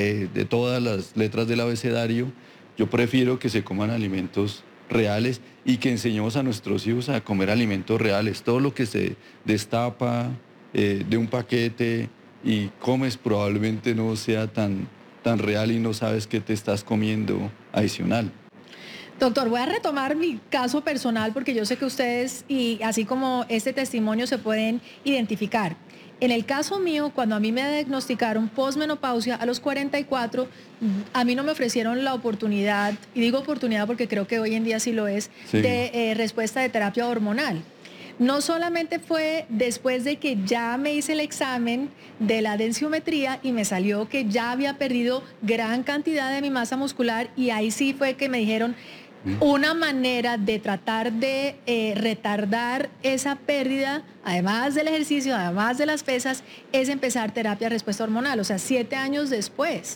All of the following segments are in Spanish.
de todas las letras del abecedario, yo prefiero que se coman alimentos reales y que enseñemos a nuestros hijos a comer alimentos reales. Todo lo que se destapa de un paquete y comes probablemente no sea tan real y no sabes qué te estás comiendo adicional. Doctor, voy a retomar mi caso personal porque yo sé que ustedes y así como este testimonio se pueden identificar. En el caso mío, cuando a mí me diagnosticaron posmenopausia a los 44, a mí no me ofrecieron la oportunidad, y digo oportunidad porque creo que hoy en día sí lo es, Sí. de respuesta de terapia hormonal. No solamente fue después de que ya me hice el examen de la densitometría y me salió que ya había perdido gran cantidad de mi masa muscular y ahí sí fue que me dijeron una manera de tratar de retardar esa pérdida, además del ejercicio, además de las pesas, es empezar terapia de respuesta hormonal, o sea, 7 años después.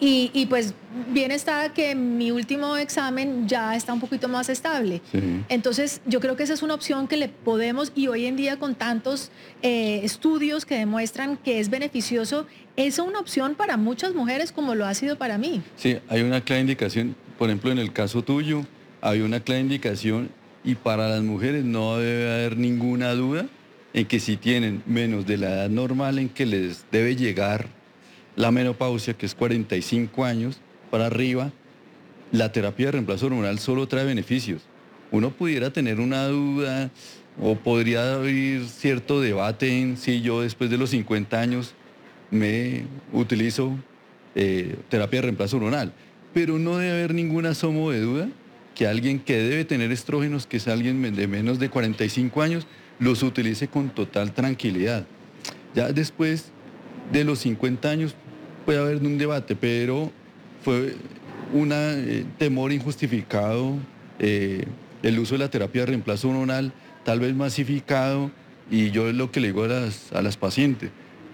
Pues bien está que mi último examen ya está un poquito más estable. Sí. Entonces, yo creo que esa es una opción que le podemos, y hoy en día con tantos estudios que demuestran que es beneficioso, es una opción para muchas mujeres como lo ha sido para mí. Sí, hay una clara indicación, por ejemplo, en el caso tuyo, hay una clara indicación y para las mujeres no debe haber ninguna duda en que si tienen menos de la edad normal en que les debe llegar la menopausia, que es 45 años para arriba, la terapia de reemplazo hormonal solo trae beneficios. Uno pudiera tener una duda o podría haber cierto debate en si yo después de los 50 años me utilizo terapia de reemplazo hormonal, pero no debe haber ningún asomo de duda que alguien que debe tener estrógenos, que es alguien de menos de 45 años, los utilice con total tranquilidad. Ya después de los 50 años puede haber un debate, pero fue un temor injustificado, el uso de la terapia de reemplazo hormonal tal vez masificado, y yo es lo que le digo a las pacientes,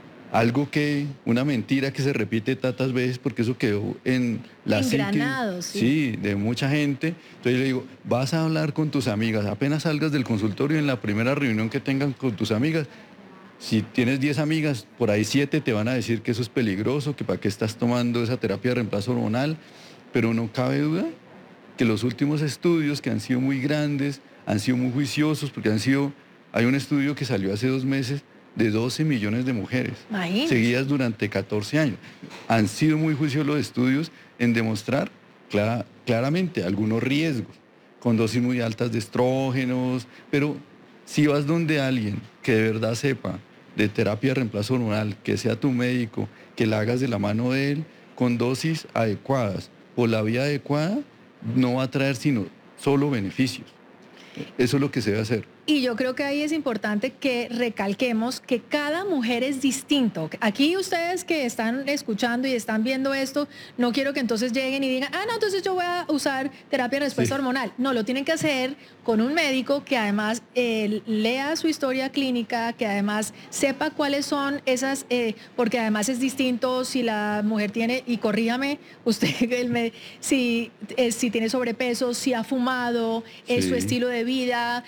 una mentira que se repite tantas veces porque eso quedó en la psique, Engranado, sí. sí, de mucha gente. Entonces yo le digo, vas a hablar con tus amigas, apenas salgas del consultorio en la primera reunión que tengan con tus amigas, si tienes 10 amigas, por ahí 7 te van a decir que eso es peligroso, que para qué estás tomando esa terapia de reemplazo hormonal, pero no cabe duda que los últimos estudios que han sido muy grandes, han sido muy juiciosos, porque hay un estudio que salió hace 2 meses de 12 millones de mujeres, Imagínate. seguidas durante 14 años. Han sido muy juiciosos los estudios en demostrar claramente algunos riesgos, con dosis muy altas de estrógenos, pero si vas donde alguien que de verdad sepa de terapia de reemplazo hormonal, que sea tu médico, que la hagas de la mano de él, con dosis adecuadas, por la vía adecuada, no va a traer sino solo beneficios. Eso es lo que se debe hacer. Y yo creo que ahí es importante que recalquemos que cada mujer es distinto. Aquí ustedes que están escuchando y están viendo esto, no quiero que entonces lleguen y digan, no, entonces yo voy a usar terapia de respuesta hormonal. No, lo tienen que hacer con un médico que además lea su historia clínica, que además sepa cuáles son esas, porque además es distinto si la mujer tiene, y corríjame usted, si tiene sobrepeso, si ha fumado, su estilo de vida,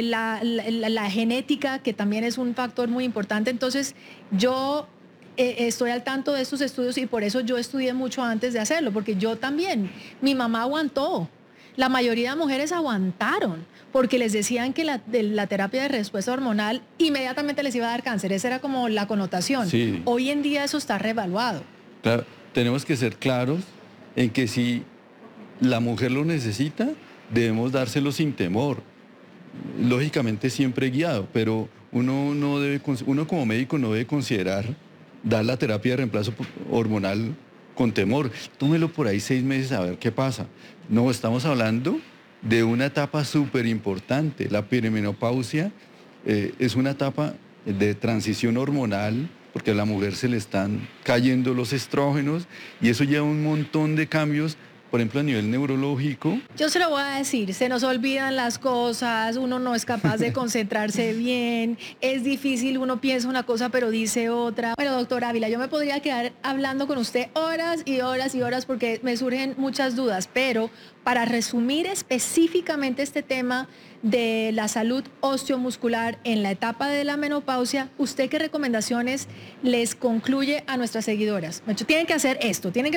la genética, que también es un factor muy importante. Entonces, yo estoy al tanto de estos estudios y por eso yo estudié mucho antes de hacerlo, porque yo también, mi mamá aguantó, la mayoría de mujeres aguantaron, porque les decían que la terapia de respuesta hormonal inmediatamente les iba a dar cáncer, esa era como la connotación. Sí. Hoy en día eso está revaluado. Claro, tenemos que ser claros en que si la mujer lo necesita, debemos dárselo sin temor. Lógicamente siempre guiado, pero uno como médico no debe considerar dar la terapia de reemplazo hormonal con temor. Tómelo por ahí 6 meses a ver qué pasa. No, estamos hablando de una etapa súper importante. La perimenopausia es una etapa de transición hormonal, porque a la mujer se le están cayendo los estrógenos y eso lleva un montón de cambios por ejemplo, a nivel neurológico. Yo se lo voy a decir, se nos olvidan las cosas, uno no es capaz de concentrarse bien, es difícil, uno piensa una cosa pero dice otra. Bueno, doctor Ávila, yo me podría quedar hablando con usted horas y horas y horas porque me surgen muchas dudas, pero para resumir específicamente este tema de la salud osteomuscular en la etapa de la menopausia, ¿usted qué recomendaciones les concluye a nuestras seguidoras? Tienen que hacer esto, tienen que